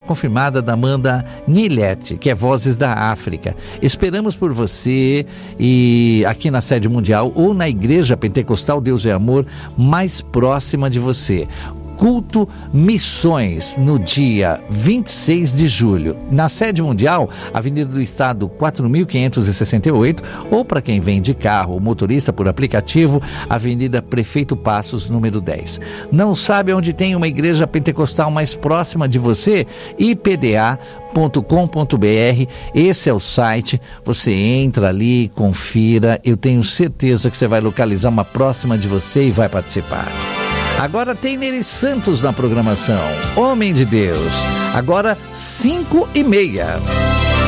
confirmada da Amanda Nilete, que é Vozes da África. Esperamos por você e aqui na sede mundial ou na Igreja Pentecostal Deus é Amor mais próxima de você. Culto Missões, no dia 26 de julho, na sede mundial, Avenida do Estado 4568, ou para quem vem de carro ou motorista por aplicativo, Avenida Prefeito Passos, número 10. Não sabe onde tem uma igreja pentecostal mais próxima de você? IPDA.com.br, esse é o site, você entra ali, confira, eu tenho certeza que você vai localizar uma próxima de você e vai participar. Agora tem Nery Santos na programação, Homem de Deus, agora 5h30.